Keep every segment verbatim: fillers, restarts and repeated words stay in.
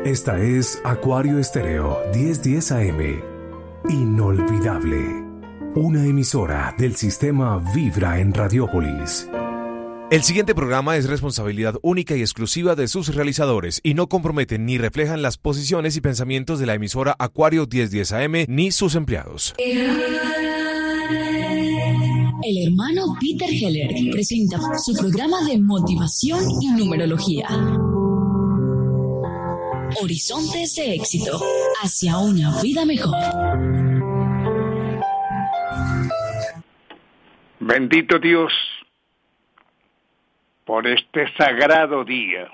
Esta es Acuario Estéreo diez diez A M. Inolvidable. Una emisora del sistema Vibra en Radiópolis. El siguiente programa es responsabilidad única y exclusiva de sus realizadores y no comprometen ni reflejan las posiciones y pensamientos de la emisora Acuario diez diez A M ni sus empleados. El hermano Peter Heller presenta su programa de motivación y numerología. Horizontes de éxito hacia una vida mejor. Bendito Dios por este sagrado día,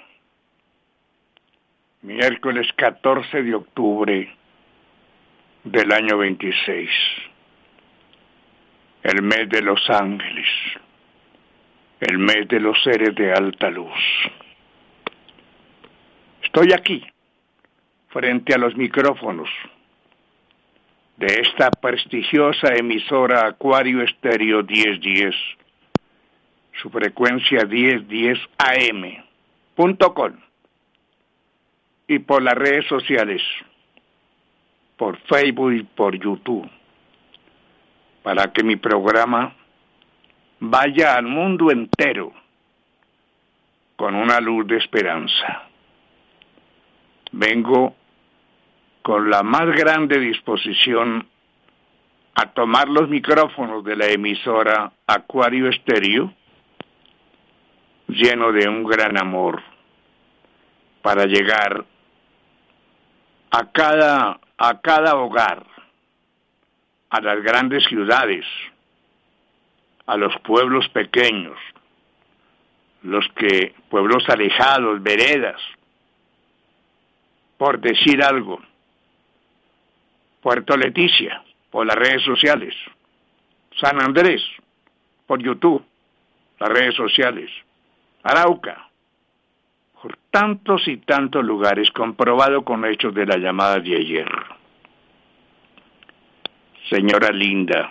miércoles catorce de octubre del año veintiséis, el mes de los ángeles, el mes de los seres de alta luz. Estoy aquí, frente a los micrófonos de esta prestigiosa emisora Acuario Estéreo diez diez, su frecuencia diez diez A M punto com, y por las redes sociales, por Facebook y por YouTube, para que mi programa vaya al mundo entero con una luz de esperanza. Vengo con la más grande disposición a tomar los micrófonos de la emisora Acuario Estéreo, lleno de un gran amor, para llegar a cada, a cada hogar, a las grandes ciudades, a los pueblos pequeños, los que, pueblos alejados, veredas, por decir algo, Puerto Leticia, por las redes sociales, San Andrés, por YouTube, las redes sociales, Arauca, por tantos y tantos lugares, comprobado con hechos de la llamada de ayer. Señora linda,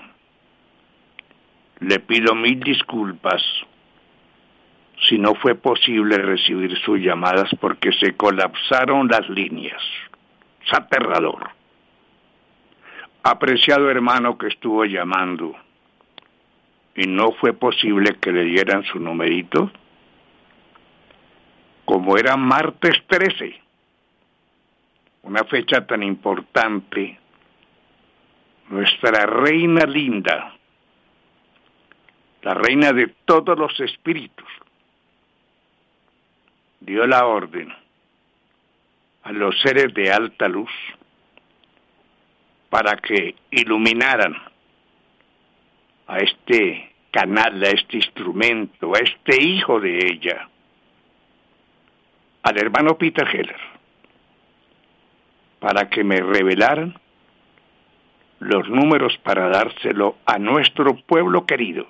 le pido mil disculpas si no fue posible recibir sus llamadas porque se colapsaron las líneas. Es aterrador. Apreciado hermano que estuvo llamando y no fue posible que le dieran su numerito, como era martes trece, una fecha tan importante, nuestra reina linda, la reina de todos los espíritus, dio la orden a los seres de alta luz para que iluminaran a este canal, a este instrumento, a este hijo de ella, al hermano Peter Heller, para que me revelaran los números para dárselo a nuestro pueblo querido.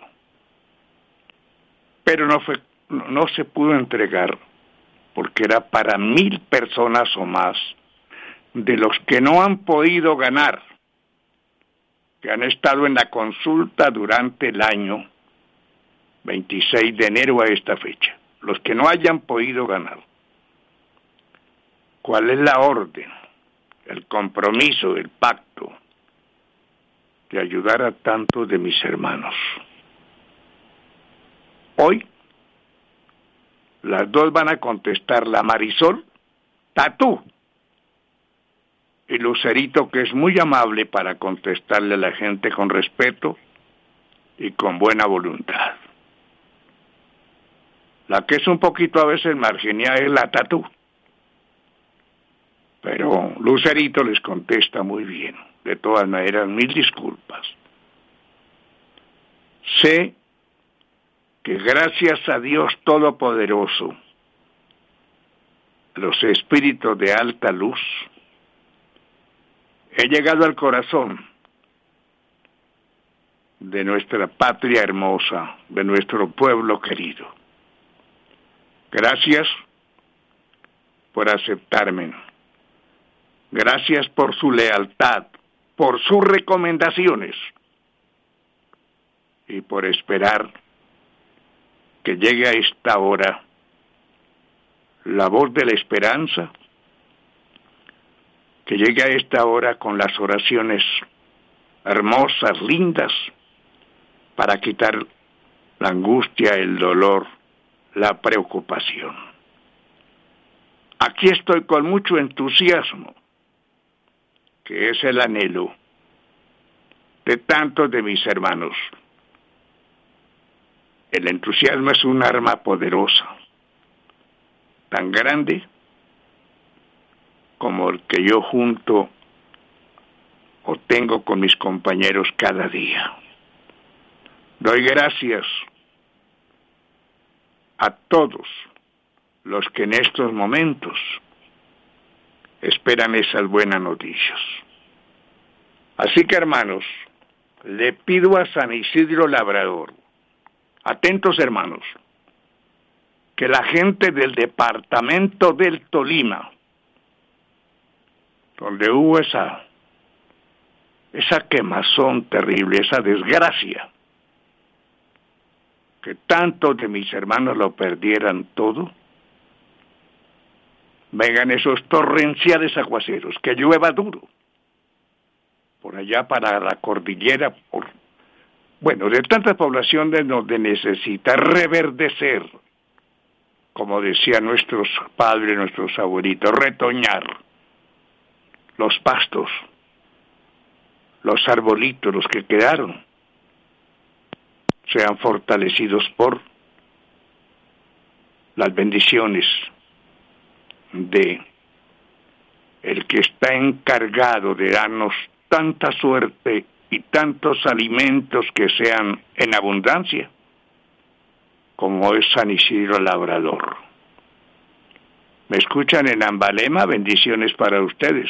Pero no fue, no, no se pudo entregar porque era para mil personas o más de los que no han podido ganar, que han estado en la consulta durante el año veintiséis de enero a esta fecha, los que no hayan podido ganar. ¿Cuál es la orden, el compromiso, el pacto de ayudar a tantos de mis hermanos? Hoy, las dos van a contestar, la Marisol Tatú y Lucerito, que es muy amable para contestarle a la gente con respeto y con buena voluntad. La que es un poquito a veces marginal es la Tatú, pero Lucerito les contesta muy bien. De todas maneras, mil disculpas. Sé que gracias a Dios Todopoderoso, los espíritus de alta luz, he llegado al corazón de nuestra patria hermosa, de nuestro pueblo querido. Gracias por aceptarme. Gracias por su lealtad, por sus recomendaciones y por esperar que llegue a esta hora la voz de la esperanza que llegue a esta hora con las oraciones hermosas, lindas, para quitar la angustia, el dolor, la preocupación. Aquí estoy con mucho entusiasmo, que es el anhelo de tantos de mis hermanos. El entusiasmo es un arma poderosa, tan grande como el que yo junto o tengo con mis compañeros cada día. Doy gracias a todos los que en estos momentos esperan esas buenas noticias. Así que, hermanos, le pido a San Isidro Labrador, atentos hermanos, que la gente del departamento del Tolima, donde hubo esa, esa quemazón terrible, esa desgracia, que tantos de mis hermanos lo perdieran todo, vengan esos torrenciales aguaceros, que llueva duro, por allá para la cordillera, por, bueno, de tanta población de donde necesita reverdecer, como decían nuestros padres, nuestros abuelitos, retoñar los pastos, los arbolitos, los que quedaron, sean fortalecidos por las bendiciones de el que está encargado de darnos tanta suerte y tantos alimentos que sean en abundancia, como es San Isidro Labrador. ¿Me escuchan en Ambalema? Bendiciones para ustedes.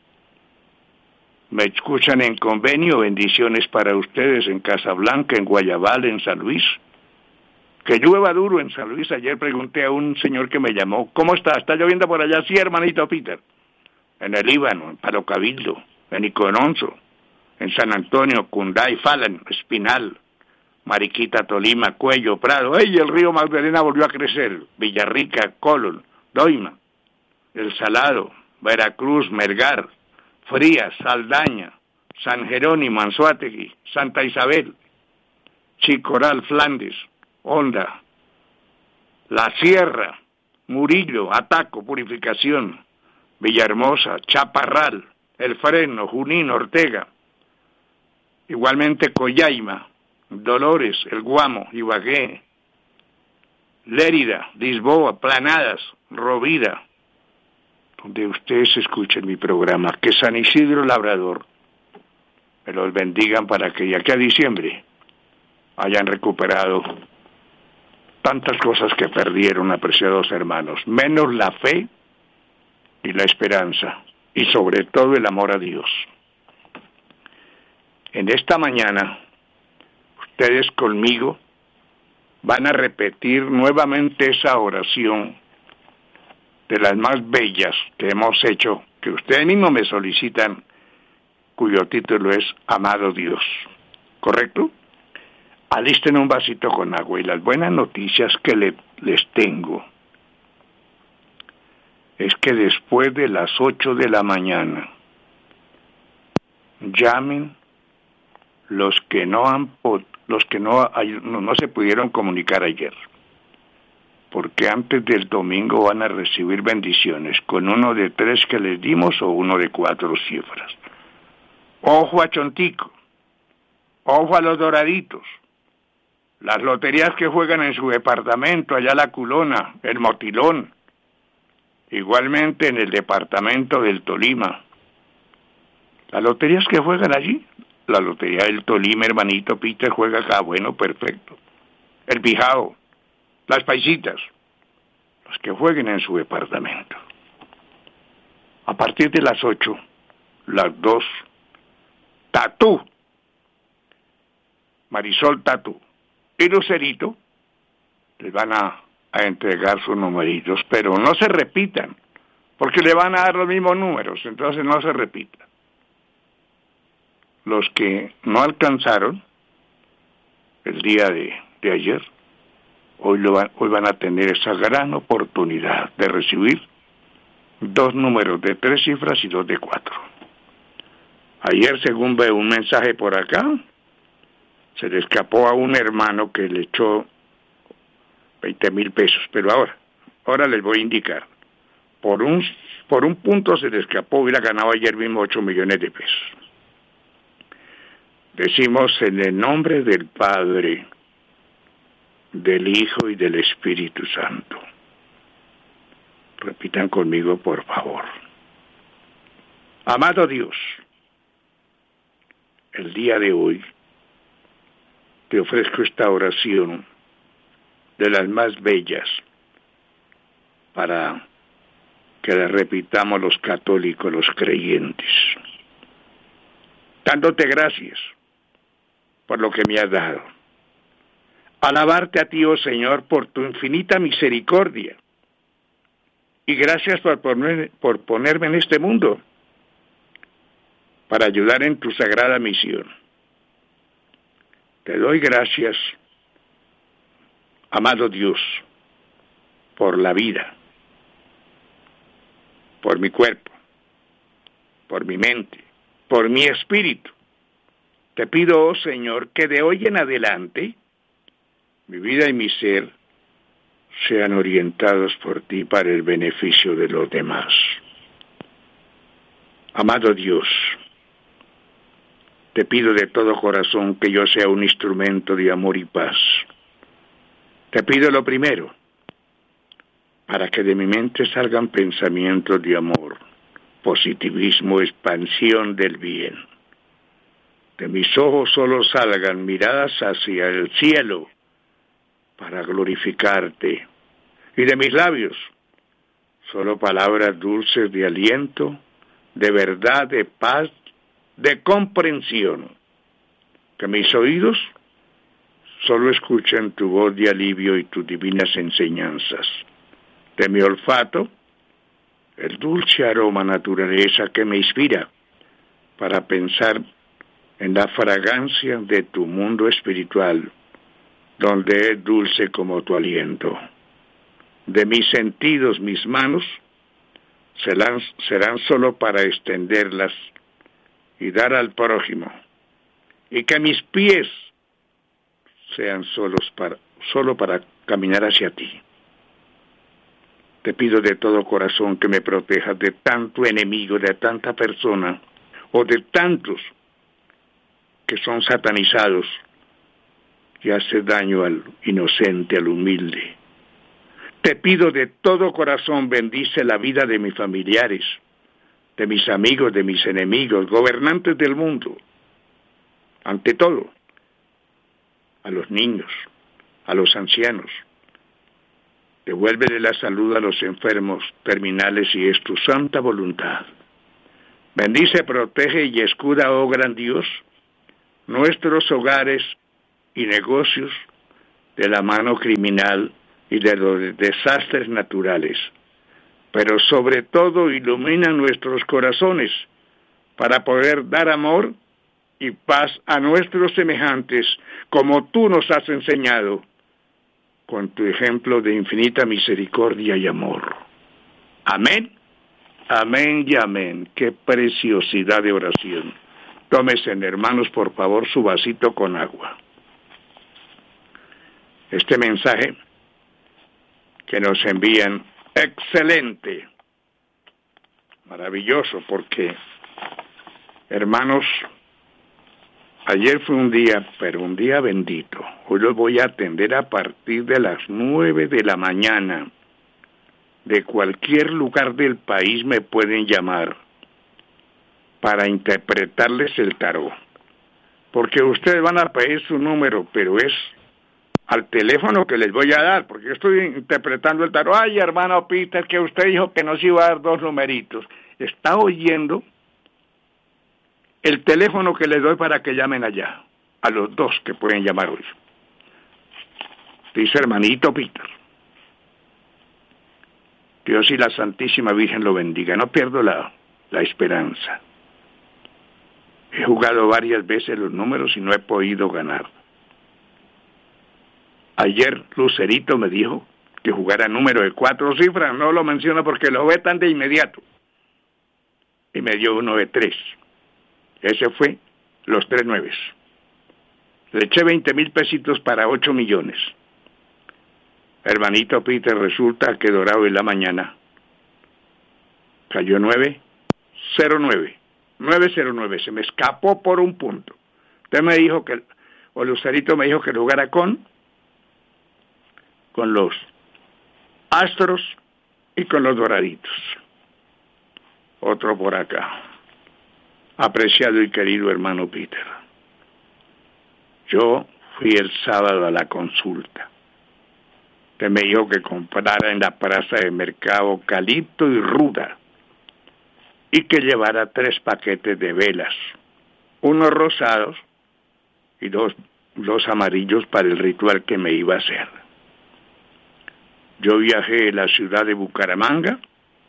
¿Me escuchan en Convenio? Bendiciones para ustedes en Casablanca, en Guayabal, en San Luis. Que llueva duro en San Luis. Ayer pregunté a un señor que me llamó, ¿cómo está? ¿Está lloviendo por allá? Sí, hermanito Peter. En el Líbano, en Palo Cabildo, en Icononso, en San Antonio, Cunday, Falan, Espinal, Mariquita, Tolima, Cuello, Prado. ¡Ey! El río Magdalena volvió a crecer. Villarrica, Colón, Doima, El Salado, Veracruz, Melgar, Frías, Saldaña, San Jerónimo, Anzoátegui, Santa Isabel, Chicoral, Flandes, Honda, La Sierra, Murillo, Ataco, Purificación, Villahermosa, Chaparral, El Freno, Junín, Ortega, igualmente Coyaima, Dolores, El Guamo, Ibagué, Lérida, Lisboa, Planadas, Rovira, donde ustedes escuchen mi programa, que San Isidro Labrador me los bendigan para que ya que a diciembre hayan recuperado tantas cosas que perdieron, apreciados hermanos, menos la fe y la esperanza, y sobre todo el amor a Dios. En esta mañana, ustedes conmigo van a repetir nuevamente esa oración de las más bellas que hemos hecho, que ustedes mismos me solicitan, cuyo título es Amado Dios. ¿Correcto? Alisten un vasito con agua y las buenas noticias que le, les tengo es que después de las ocho de la mañana llamen los que no han los que no, no, no se pudieron comunicar ayer, porque antes del domingo van a recibir bendiciones con uno de tres que les dimos o uno de cuatro cifras. Ojo a Chontico, ojo a los doraditos, las loterías que juegan en su departamento, allá la Culona, el Motilón, igualmente en el departamento del Tolima. Las loterías que juegan allí, la lotería del Tolima, hermanito Peter, juega acá, bueno, perfecto. El Bijao, las paisitas, los que jueguen en su departamento. A partir de las ocho, las dos, Tatú, Marisol Tatú y Lucerito, les van a, a entregar sus numeritos, pero no se repitan, porque le van a dar los mismos números, entonces no se repitan. Los que no alcanzaron el día de, de ayer, hoy, lo van, hoy van a tener esa gran oportunidad de recibir dos números de tres cifras y dos de cuatro. Ayer, según veo un mensaje por acá, se le escapó a un hermano que le echó veinte mil pesos, pero ahora, ahora les voy a indicar. Por un, por un punto se le escapó, hubiera ganado ayer mismo ocho millones de pesos. Decimos en el nombre del Padre, del Hijo y del Espíritu Santo. Repitan conmigo, por favor. Amado Dios, el día de hoy te ofrezco esta oración de las más bellas para que la repitamos los católicos, los creyentes. Dándote gracias por lo que me has dado. Alabarte a ti, oh Señor, por tu infinita misericordia. Y gracias por, poner, por ponerme en este mundo para ayudar en tu sagrada misión. Te doy gracias, amado Dios, por la vida, por mi cuerpo, por mi mente, por mi espíritu. Te pido, oh Señor, que de hoy en adelante mi vida y mi ser sean orientados por ti para el beneficio de los demás. Amado Dios, te pido de todo corazón que yo sea un instrumento de amor y paz. Te pido lo primero, para que de mi mente salgan pensamientos de amor, positivismo, expansión del bien. De mis ojos solo salgan miradas hacia el cielo para glorificarte. Y de mis labios solo palabras dulces de aliento, de verdad, de paz, de comprensión. Que mis oídos solo escuchen tu voz de alivio y tus divinas enseñanzas. De mi olfato, el dulce aroma naturaleza que me inspira para pensar en la fragancia de tu mundo espiritual, donde es dulce como tu aliento. De mis sentidos, mis manos serán, serán solo para extenderlas y dar al prójimo, y que mis pies sean solos para, solo para caminar hacia ti. Te pido de todo corazón que me protejas de tanto enemigo, de tanta persona, o de tantos que son satanizados y hace daño al inocente, al humilde. Te pido de todo corazón, bendice la vida de mis familiares, de mis amigos, de mis enemigos, gobernantes del mundo. Ante todo, a los niños, a los ancianos. Devuélvele la salud a los enfermos terminales y es tu santa voluntad. Bendice, protege y escuda, oh gran Dios, nuestros hogares y negocios de la mano criminal y de los desastres naturales, pero sobre todo ilumina nuestros corazones para poder dar amor y paz a nuestros semejantes, como tú nos has enseñado, con tu ejemplo de infinita misericordia y amor. Amén, amén y amén. Qué preciosidad de oración. Tómese, hermanos, por favor, su vasito con agua. Este mensaje que nos envían, excelente, maravilloso, porque, hermanos, ayer fue un día, pero un día bendito. Hoy los voy a atender a partir de las nueve de la mañana. De cualquier lugar del país me pueden llamar para interpretarles el tarot. Porque ustedes van a pedir su número, pero es al teléfono que les voy a dar, porque yo estoy interpretando el tarot. Ay, hermano Peter, que usted dijo que nos iba a dar dos numeritos. ¿Está oyendo el teléfono que les doy para que llamen allá? A los dos que pueden llamar hoy. Dice hermanito Peter. Dios y la Santísima Virgen lo bendiga. No pierdo la, la esperanza. He jugado varias veces los números y no he podido ganar. Ayer Lucerito me dijo que jugara número de cuatro cifras, no lo menciono porque lo vetan de inmediato. Y me dio uno de tres. Ese fue los tres nueves. Le eché veinte mil pesitos para ocho millones. Hermanito Peter, resulta que dorado en la mañana cayó nueve cero nueve. nueve cero nueve. Se me escapó por un punto. Usted me dijo que, o Lucerito me dijo que lo jugara con, con los Astros y con los Doraditos. Otro por acá. Apreciado y querido hermano Peter, yo fui el sábado a la consulta. Usted me dijo que comprara en la plaza de mercado calipto y ruda y que llevara tres paquetes de velas, unos rosados y dos, dos amarillos para el ritual que me iba a hacer. Yo viajé a la ciudad de Bucaramanga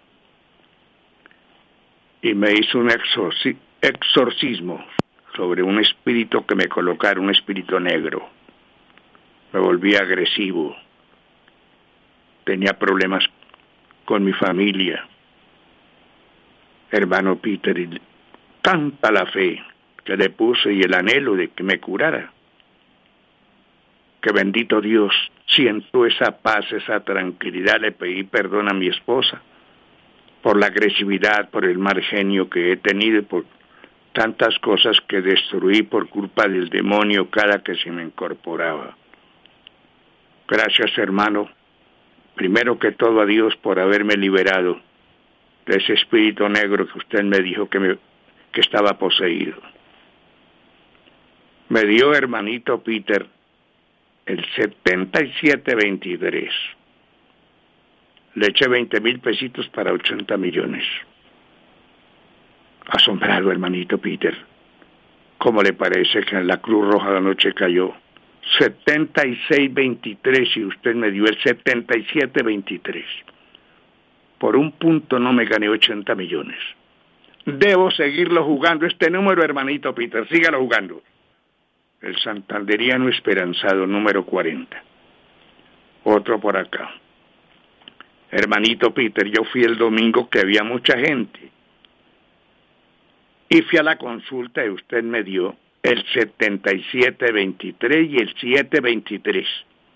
y me hizo un exorci- exorcismo sobre un espíritu que me colocara, un espíritu negro. Me volví agresivo. Tenía problemas con mi familia. Hermano Peter, y tanta la fe que le puse y el anhelo de que me curara, que bendito Dios, siento esa paz, esa tranquilidad. Le pedí perdón a mi esposa por la agresividad, por el mal genio que he tenido, por tantas cosas que destruí por culpa del demonio cada que se me incorporaba. Gracias, hermano, primero que todo a Dios por haberme liberado de ese espíritu negro que usted me dijo que, me, que estaba poseído. Me dio, hermanito Peter, el setenta y siete veintitrés. Le eché veinte mil pesitos para ochenta millones. Asombrado, hermanito Peter. ¿Cómo le parece que en la Cruz Roja de anoche cayó setenta y seis veintitrés y usted me dio el setenta y siete veintitrés? Por un punto no me gané ochenta millones. Debo seguirlo jugando este número, hermanito Peter. Sígalo jugando. El santanderiano esperanzado, número cuarenta. Otro por acá. Hermanito Peter, yo fui el domingo que había mucha gente. Y fui a la consulta y usted me dio el setenta y siete veintitrés y el siete veintitrés.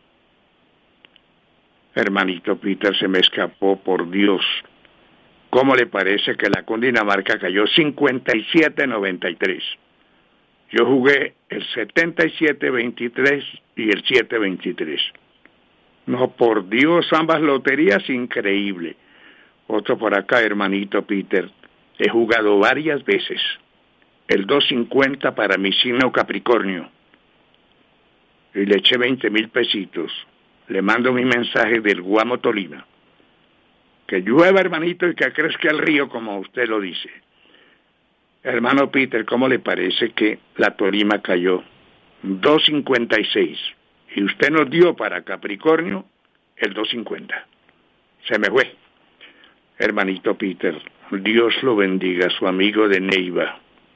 Hermanito Peter, se me escapó, por Dios. ¿Cómo le parece que la Cundinamarca cayó cincuenta y siete noventa y tres? Yo jugué el setenta y siete veintitrés y el siete veintitrés. No, por Dios, ambas loterías, increíble. Otro por acá, hermanito Peter. He jugado varias veces el dos cincuenta para mi signo Capricornio y le eché veinte mil pesitos. Le mando mi mensaje del Guamo Tolima. Que llueva, hermanito, y que crezca el río, como usted lo dice. Hermano Peter, ¿cómo le parece que la Tolima cayó dos cincuenta y seis y usted nos dio para Capricornio el dos cincuenta? Se me fue. Hermanito Peter, Dios lo bendiga, su amigo de Neiva.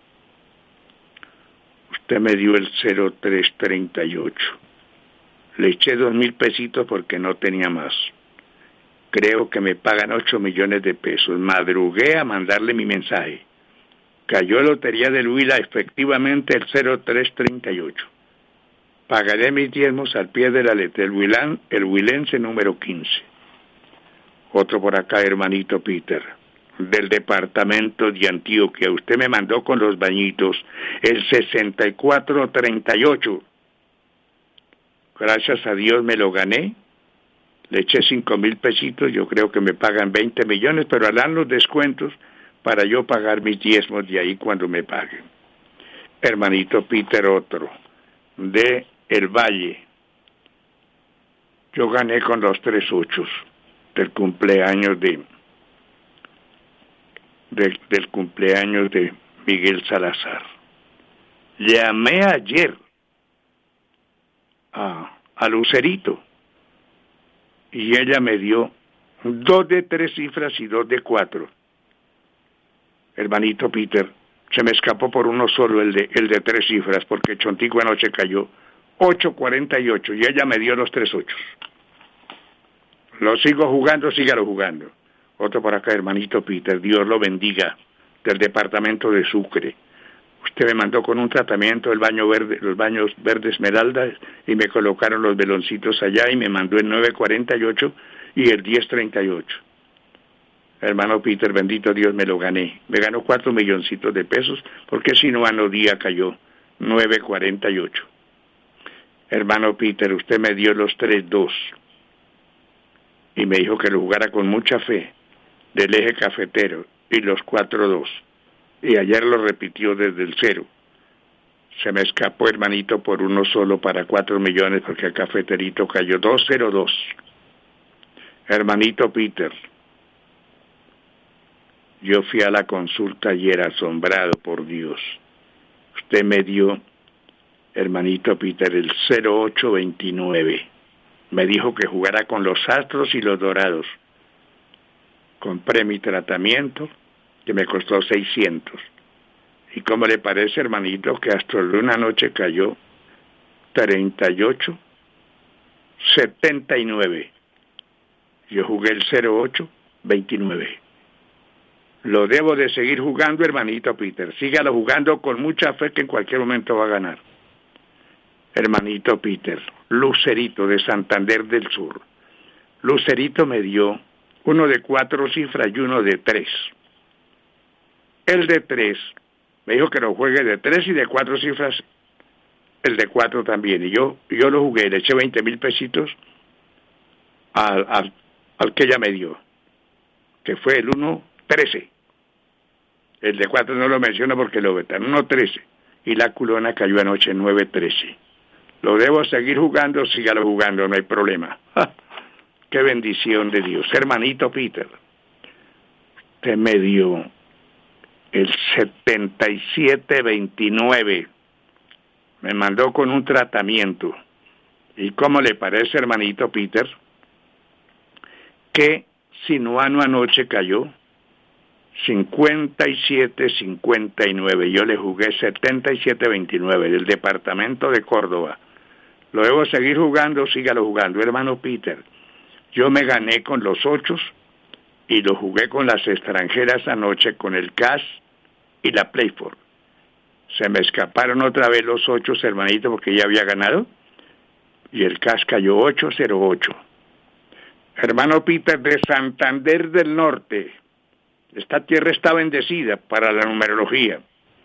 Usted me dio el cero tres treinta y ocho. Le eché dos mil pesitos porque no tenía más. Creo que me pagan ocho millones de pesos. Madrugué a mandarle mi mensaje. Cayó Lotería del Huila, efectivamente el cero tres treinta y ocho. Pagaré mis diezmos al pie de la letra, el, Huilán, el huilense número quince. Otro por acá, hermanito Peter, del departamento de Antioquia. Usted me mandó con los bañitos el sesenta y cuatro treinta y ocho. Gracias a Dios me lo gané. Le eché cinco mil pesitos, yo creo que me pagan veinte millones, pero harán los descuentos para yo pagar mis diezmos de ahí cuando me paguen. Hermanito Peter, otro, de El Valle. Yo gané con los tres ochos del cumpleaños de, de del cumpleaños de Miguel Salazar. Llamé ayer a, a Lucerito y ella me dio dos de tres cifras y dos de cuatro. Hermanito Peter, se me escapó por uno solo el de el de tres cifras, porque Chontico anoche cayó ocho cuarenta y ocho y ella me dio los tres ochos. Lo sigo jugando, sígalo jugando. Otro por acá, hermanito Peter, Dios lo bendiga, del departamento de Sucre. Usted me mandó con un tratamiento el baño verde, los baños verde esmeralda, y me colocaron los veloncitos allá y me mandó el nueve cuarenta y ocho y el diez treinta y ocho. Hermano Peter, bendito Dios, me lo gané. Me ganó cuatro milloncitos de pesos, porque si no, ano día cayó nueve cuarenta y ocho. Hermano Peter, usted me dio los tres dos y me dijo que lo jugara con mucha fe del eje cafetero y los cuatro dos. Y ayer lo repitió desde el cero. Se me escapó, hermanito, por uno solo para cuatro millones porque el cafeterito cayó dos cero dos. Hermanito Peter, yo fui a la consulta ayer asombrado por Dios. Usted me dio, hermanito Peter, el cero ocho veintinueve. Me dijo que jugara con los Astros y los Dorados. Compré mi tratamiento, que me costó seiscientos. ¿Y cómo le parece, hermanito, que hasta una noche cayó treinta y ocho setenta y nueve? Yo jugué el cero ocho veintinueve. Lo debo de seguir jugando, hermanito Peter. Sígalo jugando con mucha fe que en cualquier momento va a ganar. Hermanito Peter, Lucerito de Santander del Sur. Lucerito me dio uno de cuatro cifras y uno de tres. El de tres, me dijo que lo juegue de tres y de cuatro cifras, el de cuatro también. Y yo, yo lo jugué, le eché veinte mil pesitos al, al, al que ella me dio, que fue el uno trece. El de cuatro no lo menciono porque lo vetaron, uno trece. Y la culona cayó anoche nueve trece. Lo debo seguir jugando, sígalo jugando, no hay problema. ¡Ja! ¡Qué bendición de Dios! Hermanito Peter, usted me dio el setenta y siete veintinueve. Me mandó con un tratamiento. ¿Y cómo le parece, hermanito Peter, que Sinuano anoche cayó cincuenta y siete cincuenta y nueve? Yo le jugué setenta y siete veintinueve del departamento de Córdoba. Lo debo seguir jugando, sígalo jugando, hermano Peter. Yo me gané con los ochos y lo jugué con las extranjeras anoche, con el C A S y la Playford. Se me escaparon otra vez los ochos, hermanito, porque ya había ganado, y el C A S cayó ocho cero ocho. Hermano Peter, de Santander del Norte, esta tierra está bendecida para la numerología.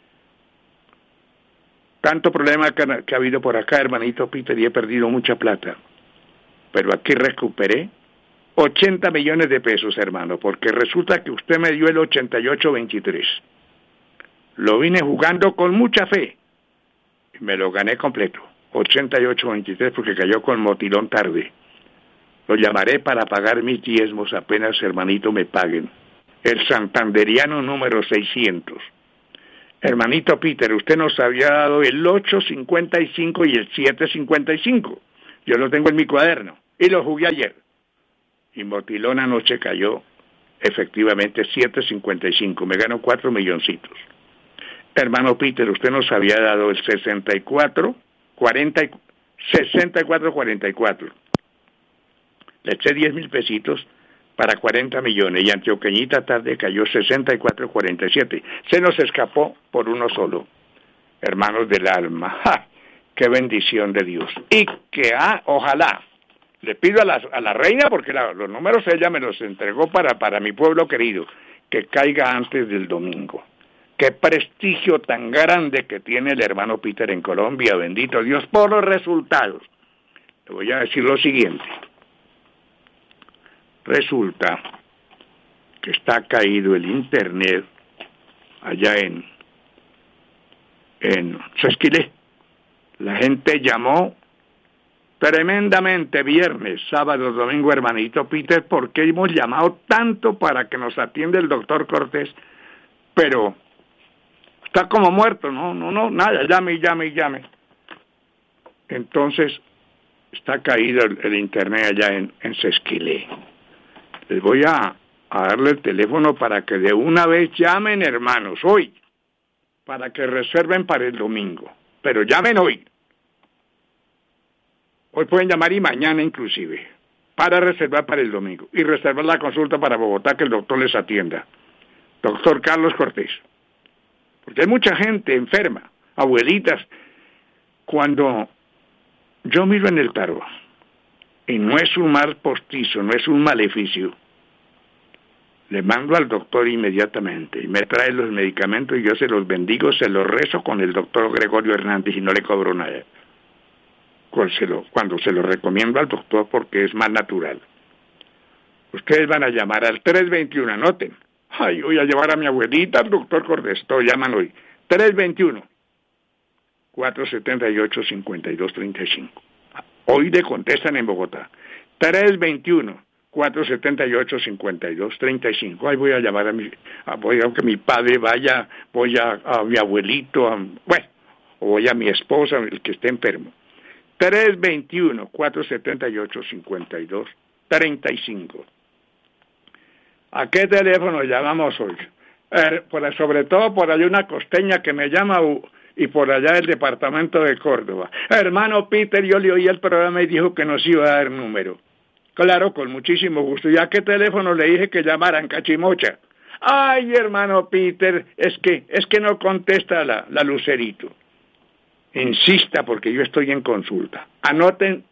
Tanto problema que ha, que ha habido por acá, hermanito Peter, y he perdido mucha plata. Pero aquí recuperé ochenta millones de pesos, hermano, porque resulta que usted me dio el ochenta y ocho veintitrés. Lo vine jugando con mucha fe y me lo gané completo, ochenta y ocho veintitrés, porque cayó con motilón tarde. Lo llamaré para pagar mis diezmos apenas, hermanito, me paguen. El santanderiano número seiscientos. Hermanito Peter, usted nos había dado el ocho cincuenta y cinco y el siete cincuenta y cinco. Yo lo tengo en mi cuaderno y lo jugué ayer. Y motilón anoche cayó efectivamente siete cincuenta y cinco. Me ganó cuatro milloncitos. Hermano Peter, usted nos había dado el sesenta y cuatro cuarenta, sesenta y cuatro cuarenta y cuatro. Le eché diez mil pesitos para cuarenta millones y Antioqueñita tarde cayó sesenta y cuatro cuarenta y siete. Se nos escapó por uno solo. Hermanos del alma, ¡ja! ¡Qué bendición de Dios! Y que, ah, ojalá, le pido a la, a la reina, porque la, los números ella me los entregó para, para mi pueblo querido, que caiga antes del domingo. Qué prestigio tan grande que tiene el hermano Peter en Colombia, bendito Dios, por los resultados. Le voy a decir lo siguiente. Resulta que está caído el internet allá en, en Sesquilé. La gente llamó tremendamente viernes, sábado, domingo, hermanito Peter, porque hemos llamado tanto para que nos atienda el doctor Cortés, pero está como muerto, no, no, no, nada, llame, llame, llame. Entonces, está caído el, el internet allá en, en Sesquilé. Les voy a, a darle el teléfono para que de una vez llamen, hermanos, hoy, para que reserven para el domingo, pero llamen hoy. Hoy pueden llamar y mañana inclusive, para reservar para el domingo y reservar la consulta para Bogotá, que el doctor les atienda. Doctor Carlos Cortés. Porque hay mucha gente enferma, abuelitas. Cuando yo miro en el tarot, y no es un mal postizo, no es un maleficio, le mando al doctor inmediatamente y me trae los medicamentos y yo se los bendigo, se los rezo con el doctor Gregorio Hernández y no le cobro nada. Cuando se lo, cuando se lo recomiendo al doctor porque es más natural. Ustedes van a llamar al tres veintiuno, anoten. Ay, voy a llevar a mi abuelita al doctor Cortés, todos llaman hoy. tres veintiuno, cuatro setenta y ocho, cincuenta y dos treinta y cinco. Hoy le contestan en Bogotá. tres veintiuno, cuatro setenta y ocho, cincuenta y dos treinta y cinco. Ay, voy a llamar a mi, a, voy a que mi padre vaya, voy a, a mi abuelito, a, bueno, o voy a mi esposa, el que esté enfermo. tres veintiuno, cuatro setenta y ocho, cincuenta y dos treinta y cinco. ¿A qué teléfono llamamos hoy? Eh, por, sobre todo por allá una costeña que me llama uh, y por allá el departamento de Córdoba. Hermano Peter, yo le oí el programa y dijo que nos iba a dar número. Claro, con muchísimo gusto. ¿Y a qué teléfono le dije que llamaran, Cachimocha? Ay, hermano Peter, es que, es que no contesta la, la Lucerito. Insista porque yo estoy en consulta. Anoten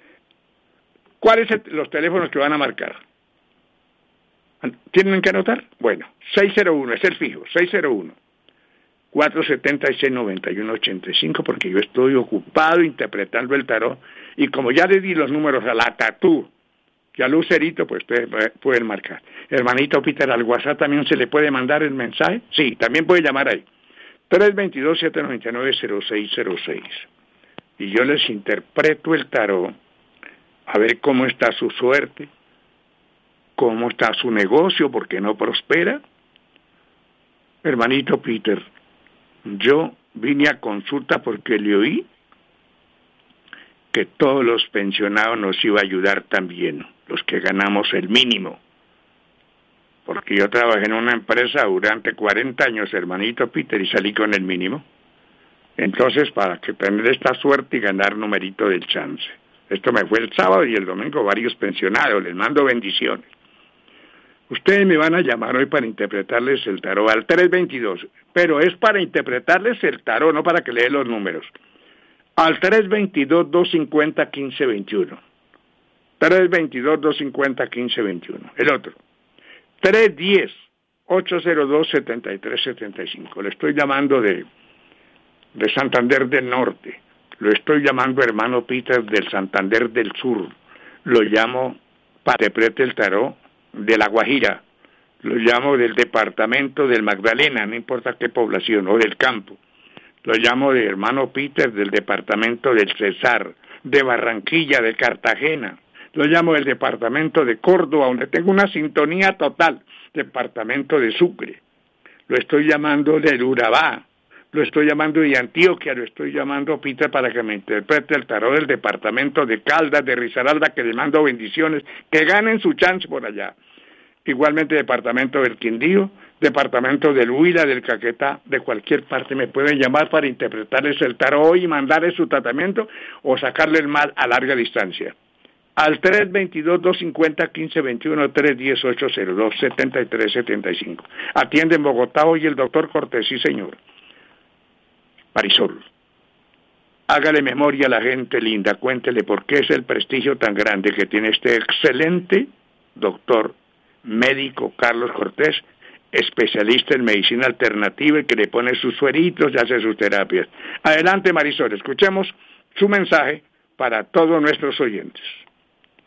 cuáles son los teléfonos que van a marcar. ¿Tienen que anotar? Bueno, seis cero uno, es el fijo, seis cero uno, cuatro setenta y seis, noventa y uno ochenta y cinco, porque yo estoy ocupado interpretando el tarot, y como ya le di los números a la tatú y a Lucerito, pues ustedes pueden marcar. Hermanito Peter, ¿al WhatsApp también se le puede mandar el mensaje? Sí, también puede llamar ahí. tres veintidós, siete noventa y nueve, cero seis cero seis. Y yo les interpreto el tarot, a ver cómo está su suerte, cómo está su negocio, porque no prospera. Hermanito Peter, yo vine a consulta porque le oí que todos los pensionados nos iba a ayudar también, los que ganamos el mínimo. Porque yo trabajé en una empresa durante cuarenta años, hermanito Peter, y salí con el mínimo. Entonces, para que tener esta suerte y ganar numerito del chance. Esto me fue el sábado y el domingo varios pensionados, les mando bendiciones. Ustedes me van a llamar hoy para interpretarles el tarot al tres veintidós, pero es para interpretarles el tarot, no para que le dé los números. Al tres veintidós, dos cincuenta, quince veintiuno. tres veintidós, dos cincuenta, quince veintiuno. El otro. tres diez, ocho cero dos, setenta y tres setenta y cinco. Le estoy llamando de, de Santander del Norte. Lo estoy llamando hermano Peter del Santander del Sur. Lo llamo para que interprete el tarot de La Guajira, lo llamo del departamento del Magdalena, no importa qué población, o del campo, lo llamo de hermano Peter del departamento del Cesar, de Barranquilla, de Cartagena, lo llamo del departamento de Córdoba, donde tengo una sintonía total, departamento de Sucre, lo estoy llamando del Urabá, lo estoy llamando de Antioquia, lo estoy llamando Peter para que me interprete el tarot del departamento de Caldas, de Risaralda, que le mando bendiciones, que ganen su chance por allá. Igualmente departamento del Quindío, departamento del Huila, del Caquetá, de cualquier parte me pueden llamar para interpretarles el tarot hoy y mandarles su tratamiento o sacarle el mal a larga distancia. Al tres veintidós, dos cincuenta, quince veintiuno, tres diez, ocho cero dos, setenta y tres setenta y cinco. Atiende en Bogotá hoy el doctor Cortés, sí señor. Marisol, hágale memoria a la gente linda, cuéntele por qué es el prestigio tan grande que tiene este excelente doctor médico Carlos Cortés, especialista en medicina alternativa y que le pone sus sueritos y hace sus terapias. Adelante Marisol, escuchemos su mensaje para todos nuestros oyentes.